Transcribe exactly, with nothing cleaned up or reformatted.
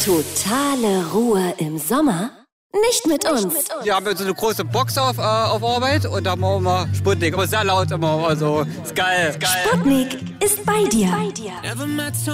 Totale Ruhe im Sommer? Nicht mit uns. Wir haben so eine große Box auf, äh, auf Arbeit und da haben wir immer Sputnik. Aber sehr laut immer. Also, ist geil. Ist geil. Sputnik ist bei dir.